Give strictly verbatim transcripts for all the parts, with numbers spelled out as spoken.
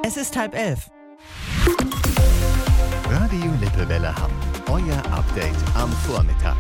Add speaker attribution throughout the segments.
Speaker 1: Es ist halb elf.
Speaker 2: Radio Lippewelle Hamm. Euer Update am Vormittag.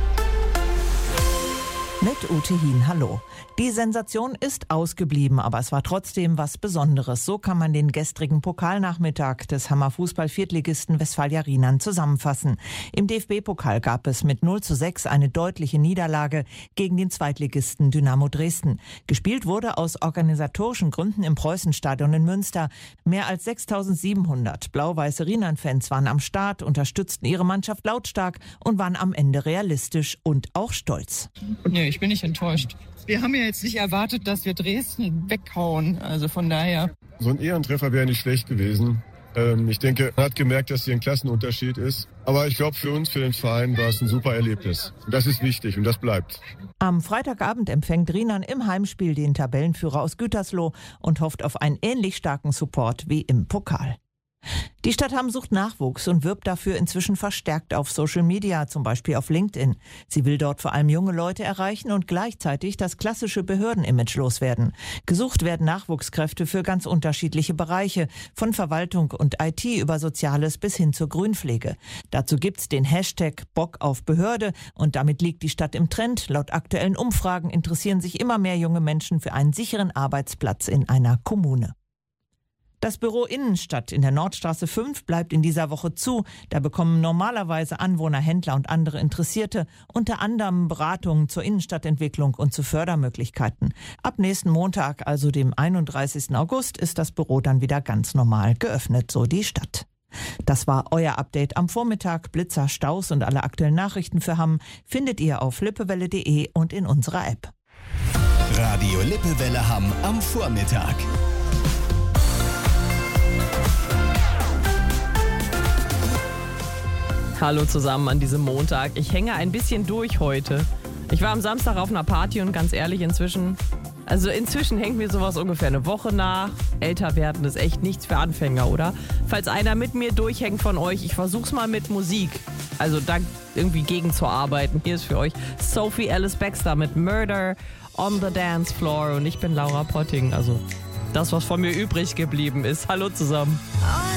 Speaker 1: Mit Ute Hien, hallo. Die Sensation ist ausgeblieben, aber es war trotzdem was Besonderes. So kann man den gestrigen Pokalnachmittag des Hammer Fußball-Viertligisten Westfalia Rienan zusammenfassen. Im D F B-Pokal gab es mit null zu sechs eine deutliche Niederlage gegen den Zweitligisten Dynamo Dresden. Gespielt wurde aus organisatorischen Gründen im Preußenstadion in Münster. Mehr als sechstausendsiebenhundert blau-weiße Rienan-Fans waren am Start, unterstützten ihre Mannschaft lautstark und waren am Ende realistisch und auch stolz.
Speaker 3: Nee, ich bin nicht enttäuscht. Wir haben ja jetzt nicht erwartet, dass wir Dresden weghauen. Also von daher.
Speaker 4: So ein Ehrentreffer wäre nicht schlecht gewesen. Ähm, ich denke, man hat gemerkt, dass hier ein Klassenunterschied ist. Aber ich glaube, für uns, für den Verein, war es ein super Erlebnis. Und das ist wichtig und das bleibt.
Speaker 1: Am Freitagabend empfängt Rienan im Heimspiel den Tabellenführer aus Gütersloh und hofft auf einen ähnlich starken Support wie im Pokal. Die Stadt Hamm sucht Nachwuchs und wirbt dafür inzwischen verstärkt auf Social Media, zum Beispiel auf LinkedIn. Sie will dort vor allem junge Leute erreichen und gleichzeitig das klassische Behördenimage loswerden. Gesucht werden Nachwuchskräfte für ganz unterschiedliche Bereiche, von Verwaltung und I T über Soziales bis hin zur Grünpflege. Dazu gibt's den Hashtag Bock auf Behörde und damit liegt die Stadt im Trend. Laut aktuellen Umfragen interessieren sich immer mehr junge Menschen für einen sicheren Arbeitsplatz in einer Kommune. Das Büro Innenstadt in der Nordstraße fünf bleibt in dieser Woche zu. Da bekommen normalerweise Anwohner, Händler und andere Interessierte unter anderem Beratungen zur Innenstadtentwicklung und zu Fördermöglichkeiten. Ab nächsten Montag, also dem einunddreißigsten August, ist das Büro dann wieder ganz normal geöffnet, so die Stadt. Das war euer Update am Vormittag. Blitzer, Staus und alle aktuellen Nachrichten für Hamm findet ihr auf lippewelle punkt de und in unserer App.
Speaker 2: Radio Lippewelle Hamm am Vormittag.
Speaker 3: Hallo zusammen an diesem Montag. Ich hänge ein bisschen durch heute. Ich war am Samstag auf einer Party und ganz ehrlich, inzwischen, also inzwischen hängt mir sowas ungefähr eine Woche nach. Älter werden ist echt nichts für Anfänger, oder? Falls einer mit mir durchhängt von euch, ich versuch's mal mit Musik. Also da irgendwie gegen zu arbeiten. Hier ist für euch Sophie Ellis Bextor mit Murder on the Dance Floor und ich bin Laura Potting. Also das, was von mir übrig geblieben ist. Hallo zusammen.